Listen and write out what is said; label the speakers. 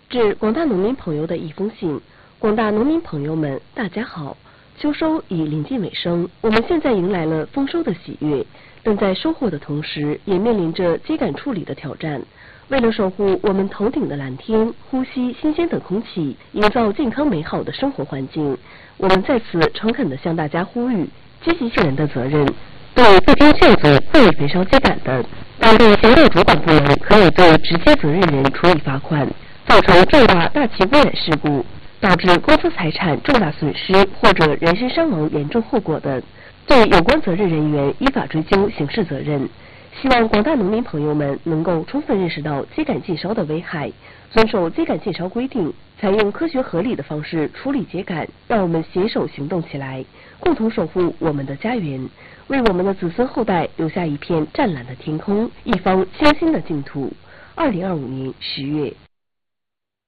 Speaker 1: 致广大农民朋友的一封信。广大农民朋友们，大家好！秋收已临近尾声，我们现在迎来了丰收的喜悦，但在收获的同时，也面临着秸秆处理的挑战。为了守护我们头顶的蓝天，呼吸新鲜的空气，营造健康美好的生活环境，我们在此诚恳地向大家呼吁：积极性人的责任。对不听劝阻、故意焚烧秸秆的，当地行政主管部门可以对直接责任人处以罚款，造成重大大气污染事故，导致公司财产重大损失或者人身伤亡严重后果的，对有关责任人员依法追究刑事责任。希望广大农民朋友们能够充分认识到秸秆禁烧的危害，遵守秸秆禁烧规定，采用科学合理的方式处理秸秆。让我们携手行动起来，共同守护我们的家园，为我们的子孙后代留下一片湛蓝的天空，一方清新的净土。2025年10月。